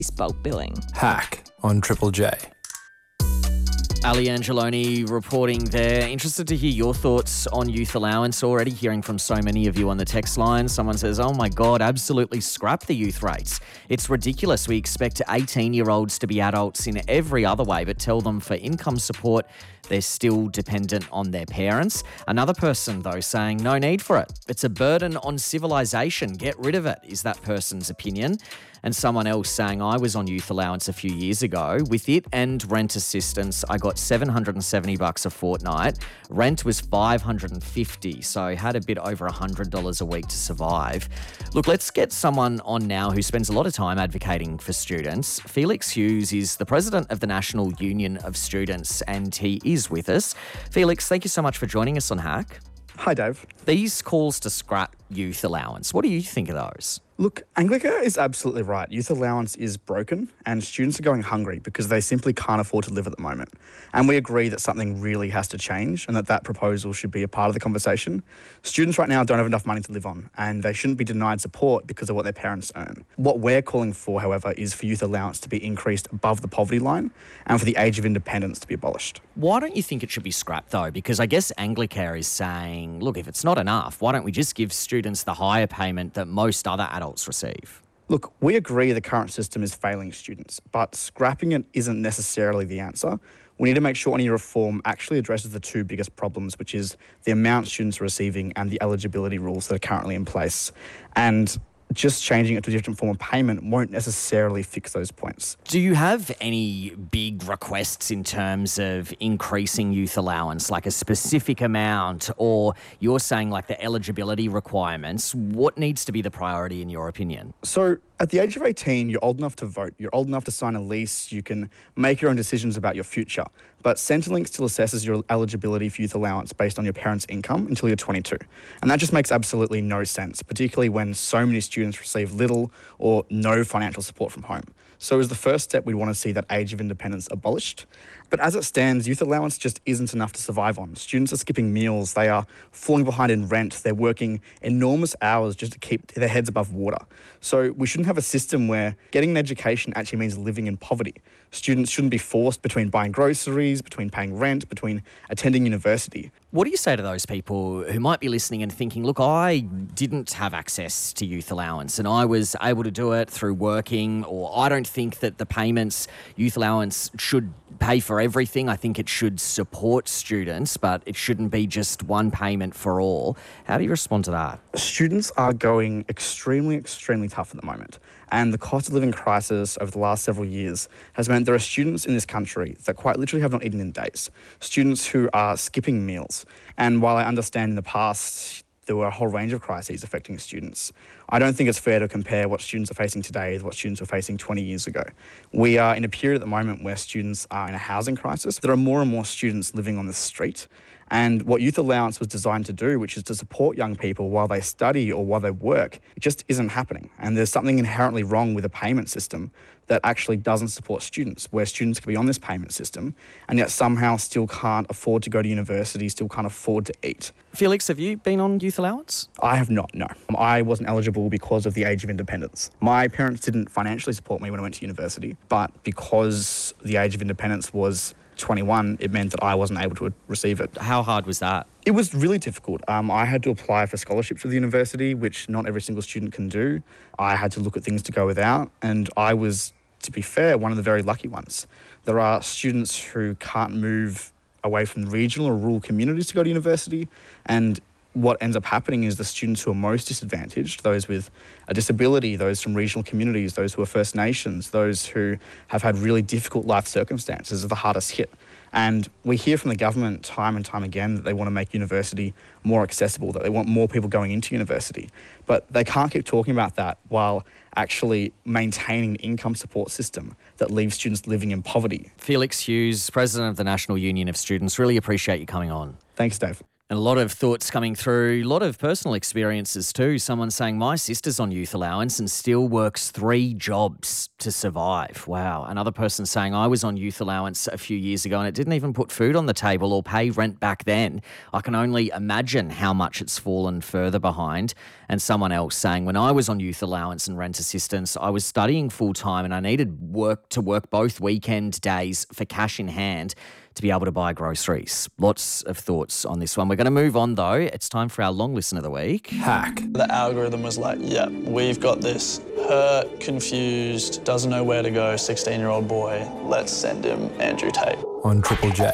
Bulk billing. Hack on Triple J. Ali Angeloni reporting there. Interested to hear your thoughts on youth allowance. Already hearing from so many of you on the text line. Someone says, oh my God, absolutely scrap the youth rates. It's ridiculous. We expect 18-year-olds to be adults in every other way, but tell them for income support, they're still dependent on their parents. Another person, though, saying no need for it. It's a burden on civilization. Get rid of it, is that person's opinion. And someone else saying, I was on youth allowance a few years ago. With it and rent assistance, I got $770 a fortnight. Rent was $550, so I had a bit over $100 a week to survive. Look, let's get someone on now who spends a lot of time advocating for students. Felix Hughes is the president of the National Union of Students, and he is with us. Felix, thank you so much for joining us on Hack. Hi, Dave. These calls to scrap youth allowance, what do you think of those? Look, Anglica is absolutely right. Youth allowance is broken and students are going hungry because they simply can't afford to live at the moment. And we agree that something really has to change and that proposal should be a part of the conversation. Students right now don't have enough money to live on and they shouldn't be denied support because of what their parents earn. What we're calling for, however, is for youth allowance to be increased above the poverty line and for the age of independence to be abolished. Why don't you think it should be scrapped, though? Because I guess Anglicare is saying, look, if it's not enough, why don't we just give students the higher payment that most other adults receive? Look, we agree the current system is failing students, but scrapping it isn't necessarily the answer. We need to make sure any reform actually addresses the two biggest problems, which is the amount students are receiving and the eligibility rules that are currently in place. And just changing it to a different form of payment won't necessarily fix those points. Do you have any big requests in terms of increasing youth allowance, like a specific amount, or you're saying like the eligibility requirements? What needs to be the priority in your opinion? So at the age of 18, you're old enough to vote. You're old enough to sign a lease. You can make your own decisions about your future. But Centrelink still assesses your eligibility for youth allowance based on your parents' income until you're 22. And that just makes absolutely no sense, particularly when so many students receive little or no financial support from home. So as the first step, we want to see that age of independence abolished. But as it stands, youth allowance just isn't enough to survive on. Students are skipping meals, they are falling behind in rent, they're working enormous hours just to keep their heads above water. So we shouldn't have a system where getting an education actually means living in poverty. Students shouldn't be forced between buying groceries, between paying rent, between attending university. What do you say to those people who might be listening and thinking, look, I didn't have access to youth allowance and I was able to do it through working, or I don't think that the payments, youth allowance should pay for everything. I think it should support students, but it shouldn't be just one payment for all. How do you respond to that? Students are going extremely tough at the moment. And the cost of living crisis over the last several years has meant there are students in this country that quite literally have not eaten in days. Students who are skipping meals. And while I understand in the past there were a whole range of crises affecting students, I don't think it's fair to compare what students are facing today with what students were facing 20 years ago. We are in a period at the moment where students are in a housing crisis. There are more and more students living on the street. And what youth allowance was designed to do, which is to support young people while they study or while they work, it just isn't happening. And there's something inherently wrong with a payment system that actually doesn't support students, where students can be on this payment system and yet somehow still can't afford to go to university, still can't afford to eat. Felix, have you been on youth allowance? I have not, no. I wasn't eligible because of the age of independence. My parents didn't financially support me when I went to university, but because the age of independence was 21, it meant that I wasn't able to receive it. How hard was that? It was really difficult. I had to apply for scholarships with the university, which not every single student can do. I had to look at things to go without, and I was, to be fair, one of the very lucky ones. There are students who can't move away from regional or rural communities to go to university, and what ends up happening is the students who are most disadvantaged, those with a disability, those from regional communities, those who are First Nations, those who have had really difficult life circumstances, are the hardest hit. And we hear from the government time and time again that they want to make university more accessible, that they want more people going into university. But they can't keep talking about that while actually maintaining an income support system that leaves students living in poverty. Felix Hughes, President of the National Union of Students, really appreciate you coming on. Thanks, Dave. And a lot of thoughts coming through, a lot of personal experiences too. Someone saying, my sister's on youth allowance and still works 3 jobs to survive. Wow. Another person saying, I was on youth allowance a few years ago and it didn't even put food on the table or pay rent back then. I can only imagine how much it's fallen further behind. And someone else saying, when I was on youth allowance and rent assistance, I was studying full time and I needed to work both weekend days for cash in hand to be able to buy groceries. Lots of thoughts on this one. We're going to move on though. It's time for our long listen of the week. Hack. The algorithm was like, yeah, we've got this hurt, confused, doesn't know where to go, 16-year-old boy. Let's send him Andrew Tate. On Triple J.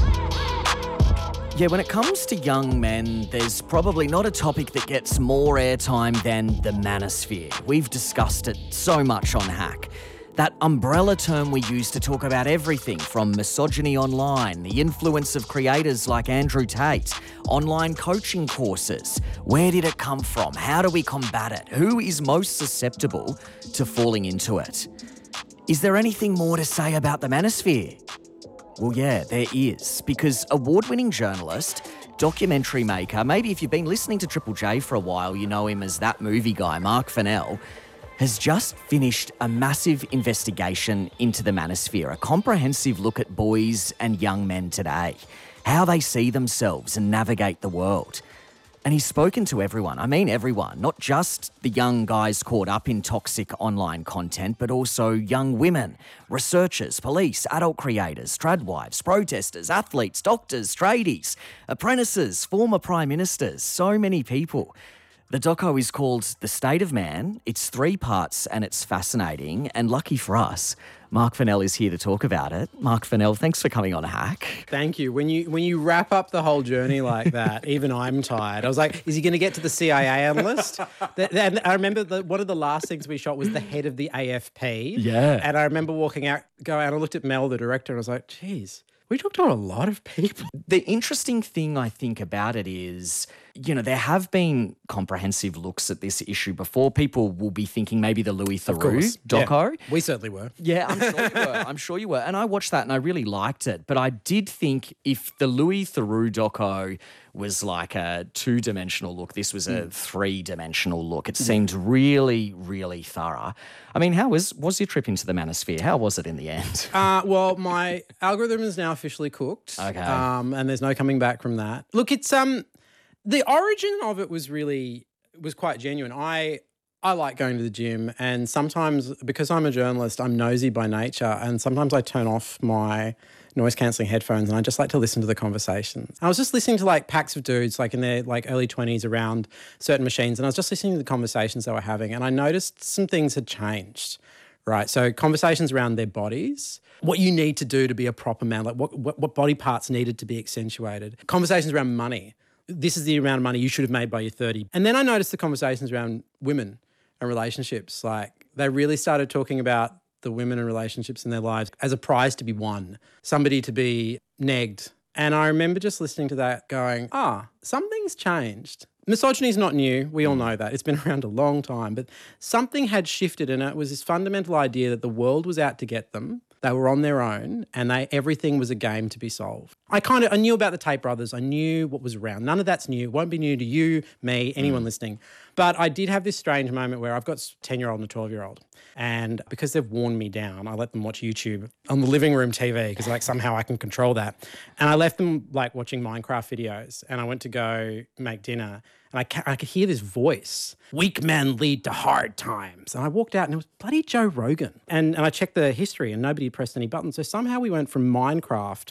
Yeah, when it comes to young men, there's probably not a topic that gets more airtime than the manosphere. We've discussed it so much on Hack. That umbrella term we use to talk about everything from misogyny online, the influence of creators like Andrew Tate, online coaching courses. Where did it come from? How do we combat it? Who is most susceptible to falling into it? Is there anything more to say about the manosphere? Well, yeah, there is, because award-winning journalist, documentary maker, maybe if you've been listening to Triple J for a while, you know him as that movie guy, Mark Fennell, has just finished a massive investigation into the manosphere, a comprehensive look at boys and young men today, how they see themselves and navigate the world. And he's spoken to everyone, I mean everyone, not just the young guys caught up in toxic online content, but also young women, researchers, police, adult creators, tradwives, protesters, athletes, doctors, tradies, apprentices, former prime ministers, so many people. The doco is called The State of Man. It's 3 parts and it's fascinating. And lucky for us, Mark Fennell is here to talk about it. Mark Fennell, thanks for coming on Hack. Thank you. When you wrap up the whole journey like that, even I'm tired. I was like, is he going to get to the CIA analyst? And I remember one of the last things we shot was the head of the AFP. Yeah. And I remember walking out, and I looked at Mel, the director, and I was like, geez, we talked to a lot of people. The interesting thing I think about it is, there have been comprehensive looks at this issue before. People will be thinking maybe the Louis Theroux doco. Yeah, we certainly were. Yeah, I'm sure you were. And I watched that and I really liked it. But I did think if the Louis Theroux doco was like a 2-dimensional look, this was a 3-dimensional look. It seemed really, really thorough. I mean, how was your trip into the manosphere? How was it in the end? Well, my algorithm is now officially cooked. Okay. And there's no coming back from that. Look, it's the origin of it was quite genuine. I like going to the gym, and sometimes, because I'm a journalist, I'm nosy by nature, and sometimes I turn off my noise-cancelling headphones and I just like to listen to the conversations. I was just listening to packs of dudes in their early 20s around certain machines, and I was just listening to the conversations they were having, and I noticed some things had changed, right? So conversations around their bodies, what you need to do to be a proper man, what body parts needed to be accentuated. Conversations around money. This is the amount of money you should have made by your 30. And then I noticed the conversations around women and relationships. They really started talking about the women and relationships in their lives as a prize to be won, somebody to be negged. And I remember just listening to that going, something's changed. Misogyny is not new. We all know that. It's been around a long time. But something had shifted, and it was this fundamental idea that the world was out to get them. They were on their own, and everything was a game to be solved. I knew about the Tate brothers. I knew what was around. None of that's new. It won't be new to you, me, anyone listening. But I did have this strange moment where I've got a 10-year-old and a 12-year-old. And because they've worn me down, I let them watch YouTube on the living room TV because somehow I can control that. And I left them watching Minecraft videos, and I went to go make dinner. And I could hear this voice, weak men lead to hard times. And I walked out and it was bloody Joe Rogan. And I checked the history and nobody pressed any buttons. So somehow we went from Minecraft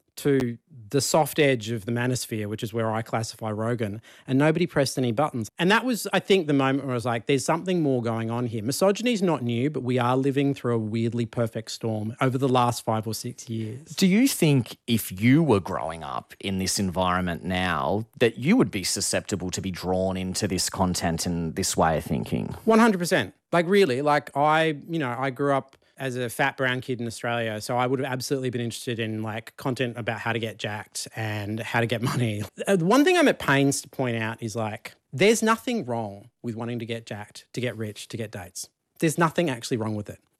to the soft edge of the manosphere, which is where I classify Rogan, and nobody pressed any buttons. And that was, I think, the moment where I was like, there's something more going on here. Misogyny is not new, but we are living through a weirdly perfect storm over the last 5 or 6 years. Do you think if you were growing up in this environment now that you would be susceptible to be drawn into this content and this way of thinking? 100%. Really, I grew up as a fat brown kid in Australia, so I would have absolutely been interested in content about how to get jacked and how to get money. One thing I'm at pains to point out is there's nothing wrong with wanting to get jacked, to get rich, to get dates. There's nothing actually wrong with it.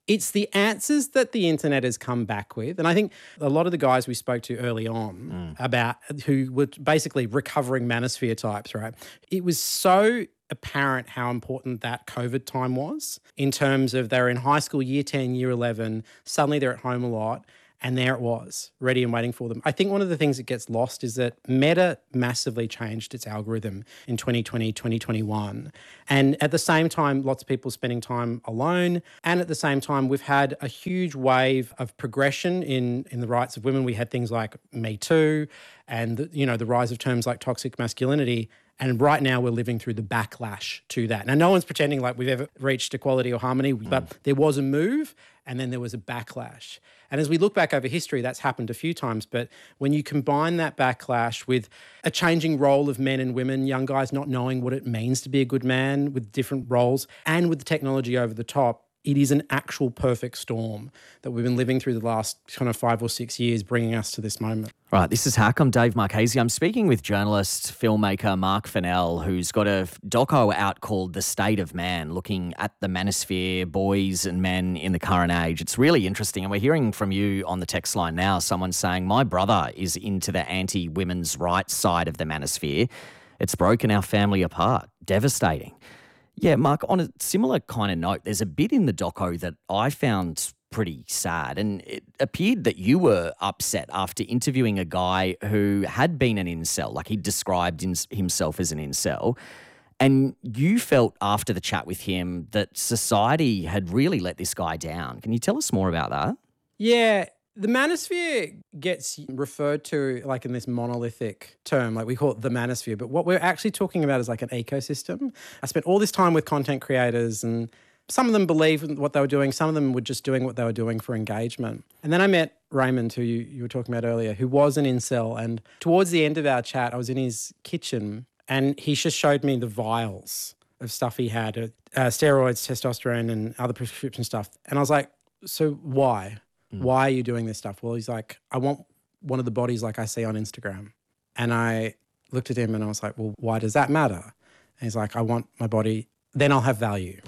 It's the answers that the internet has come back with. And I think a lot of the guys we spoke to early on about who were basically recovering manosphere types, right? It was so apparent how important that COVID time was in terms of they were in high school, year 10, year 11, suddenly they're at home a lot. And there it was, ready and waiting for them. I think one of the things that gets lost is that Meta massively changed its algorithm in 2020, 2021. And at the same time, lots of people spending time alone. And at the same time, we've had a huge wave of progression in the rights of women. We had things like Me Too and the rise of terms like toxic masculinity. And right now we're living through the backlash to that. Now, no one's pretending like we've ever reached equality or harmony, but there was a move and then there was a backlash. And as we look back over history, that's happened a few times. But when you combine that backlash with a changing role of men and women, young guys not knowing what it means to be a good man with different roles, and with the technology over the top, it is an actual perfect storm that we've been living through the last kind of 5 or 6 years, bringing us to this moment. Right, this is Hack. I'm Dave Marchese. I'm speaking with journalist, filmmaker Mark Fennell, who's got a doco out called The State of Man, looking at the manosphere, boys and men in the current age. It's really interesting. And we're hearing from you on the text line now, someone saying, my brother is into the anti-women's rights side of the manosphere. It's broken our family apart. Devastating. Yeah, Mark, on a similar kind of note, there's a bit in the doco that I found pretty sad, and it appeared that you were upset after interviewing a guy who had been an incel, like he described himself as an incel, and you felt after the chat with him that society had really let this guy down. Can you tell us more about that? Yeah. The manosphere gets referred to like in this monolithic term, like we call it the manosphere, but what we're actually talking about is like an ecosystem. I spent all this time with content creators and some of them believed in what they were doing, some of them were just doing what they were doing for engagement. And then I met Raymond, who you were talking about earlier, who was an incel, and towards the end of our chat, I was in his kitchen and he just showed me the vials of stuff he had, steroids, testosterone and other prescription stuff. And I was like, so why? Why are you doing this stuff? Well, he's like, I want one of the bodies like I see on Instagram. And I looked at him and I was like, well, why does that matter? And he's like, I want my body, then I'll have value.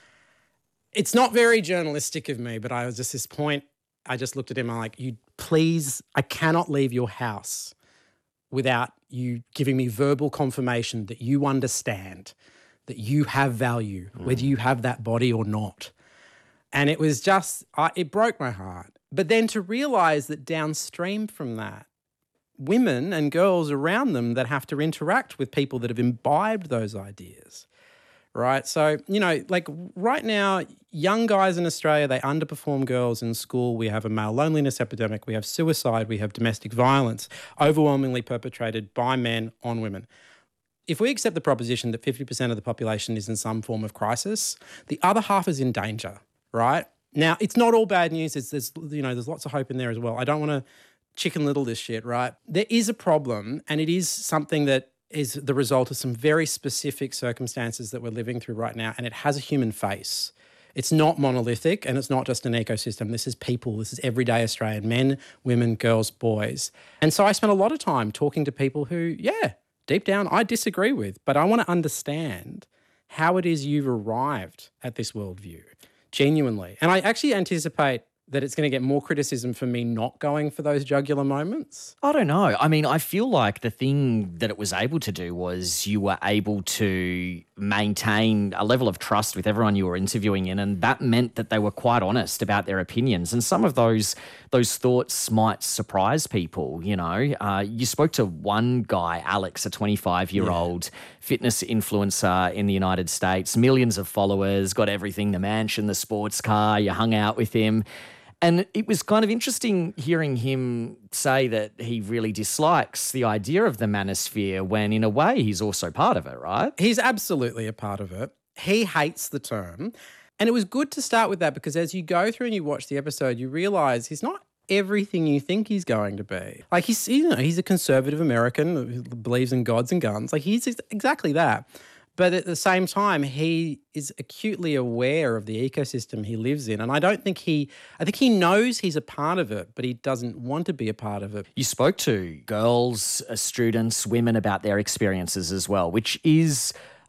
It's not very journalistic of me, but I was just this point, I just looked at him and I'm like, you please, I cannot leave your house without you giving me verbal confirmation that you understand, that you have value, whether you have that body or not. And it was just, it broke my heart. But then to realise that downstream from that, women and girls around them that have to interact with people that have imbibed those ideas, right? So, like right now, young guys in Australia, they underperform girls in school. We have a male loneliness epidemic. We have suicide. We have domestic violence, overwhelmingly perpetrated by men on women. If we accept the proposition that 50% of the population is in some form of crisis, the other half is in danger. Right? Now, it's not all bad news. There's lots of hope in there as well. I don't want to chicken little this shit, right? There is a problem, and it is something that is the result of some very specific circumstances that we're living through right now, and it has a human face. It's not monolithic, and it's not just an ecosystem. This is people. This is everyday Australian men, women, girls, boys. And so I spent a lot of time talking to people who, deep down, I disagree with, but I want to understand how it is you've arrived at this worldview. Genuinely. And I actually anticipate that it's going to get more criticism for me not going for those jugular moments? I don't know. I mean, I feel like the thing that it was able to do was you were able to maintain a level of trust with everyone you were interviewing in, and that meant that they were quite honest about their opinions. And some of those thoughts might surprise people, you know. You spoke to one guy, Alex, a 25-year-old fitness influencer in the United States, millions of followers, got everything, the mansion, the sports car, you hung out with him. And it was kind of interesting hearing him say that he really dislikes the idea of the manosphere when, in a way, he's also part of it, right? He's absolutely a part of it. He hates the term. And it was good to start with that because as you go through and you watch the episode, you realise he's not everything you think he's going to be. Like, he's a conservative American who believes in gods and guns. Like, he's exactly that. But at the same time, he is acutely aware of the ecosystem he lives in. And I think he knows he's a part of it, but he doesn't want to be a part of it. You spoke to girls, students, women about their experiences as well, which is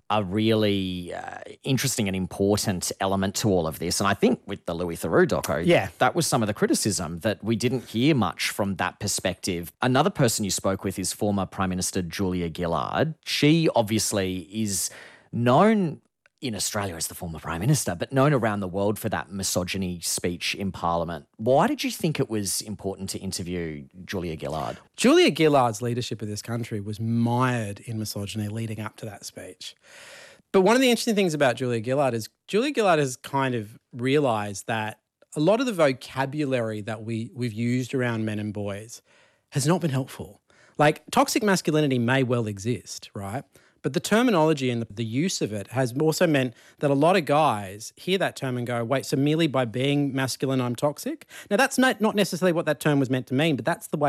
a really interesting and important element to all of this. And I think with the Louis Theroux doco, that was some of the criticism, that we didn't hear much from that perspective. Another person you spoke with is former Prime Minister Julia Gillard. She obviously is known in Australia as the former Prime Minister, but known around the world for that misogyny speech in Parliament. Why did you think it was important to interview Julia Gillard? Julia Gillard's leadership of this country was mired in misogyny leading up to that speech. But one of the interesting things about Julia Gillard is Julia Gillard has kind of realised that a lot of the vocabulary that we've used around men and boys has not been helpful. Like, toxic masculinity may well exist, right? But the terminology and the use of it has also meant that a lot of guys hear that term and go, wait, so merely by being masculine, I'm toxic? Now, that's not necessarily what that term was meant to mean, but that's the way